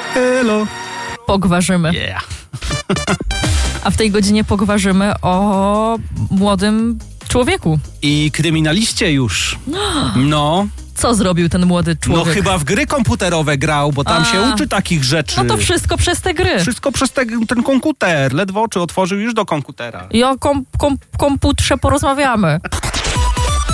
Elo. Pogwarzymy. Yeah. A w tej godzinie pogwarzymy o młodym człowieku. I kryminaliście już. No. Co zrobił ten młody No człowiek? chyba w gry komputerowe grał, bo tam się uczy takich rzeczy. No to wszystko przez te gry. Wszystko przez ten komputer. Ledwo oczy otworzył już do komputera. I o komputerze porozmawiamy.